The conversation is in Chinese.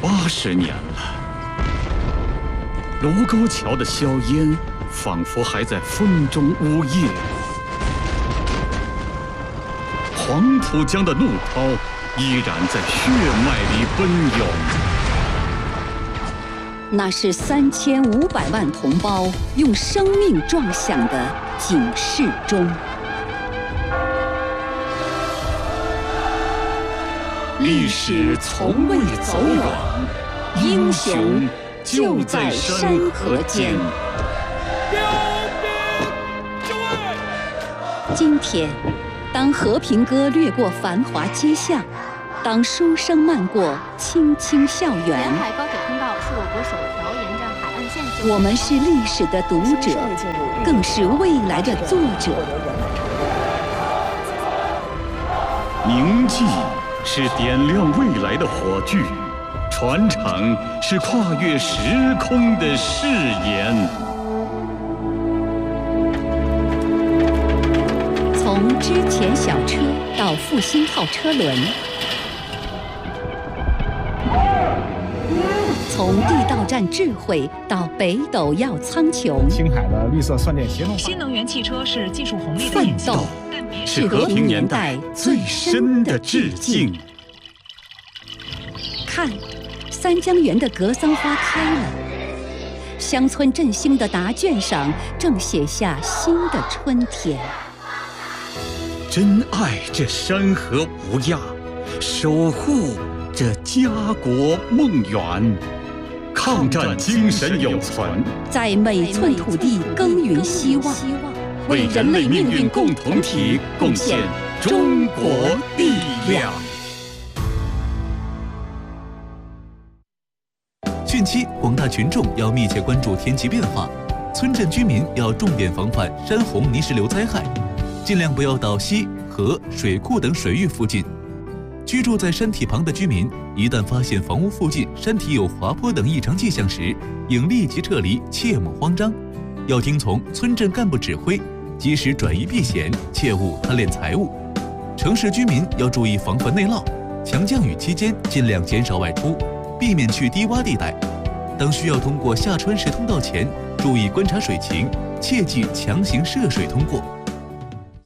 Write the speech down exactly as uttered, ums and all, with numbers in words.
八十年了。卢沟桥的硝烟仿佛还在风中呜咽，黄浦江的怒涛依然在血脉里奔涌。 那是三千五百万同胞用生命撞响的警示钟。 历史从未走远，英雄就在山河间。 今天，当和平歌掠过繁华街巷，当书声漫过青青校园， 沿海高铁通道是我国首条沿着海岸线修。 我们是历史的读者，更是未来的作者。 铭记是点亮未来的火炬，传承是跨越时空的誓言。 从之前小车到复兴号车轮，从地道战智慧到北斗耀苍穹， 青海的绿色酸电协同化。 新能源汽车是技术红利的奋斗是和平年代最深的致敬。 看，三江源的格桑花开了，乡村振兴的答卷上正写下新的春天。 珍爱这山河无恙，守护这家国梦圆，抗战精神永存， 在每寸土地耕耘希望， 为人类命运共同体贡献中国力量。 汛期，广大群众要密切关注天气变化，村镇居民要重点防范山洪泥石流灾害，尽量不要到溪、河、水库等水域附近。居住在山体旁的居民，一旦发现房屋附近山体有滑坡等异常迹象时，应立即撤离，切莫慌张。要听从村镇干部指挥，及时转移避险，切勿贪恋财物。城市居民要注意防范内涝，强降雨期间尽量减少外出，避免去低洼地带。当需要通过下川石通道前，注意观察水情，切忌强行涉水通过。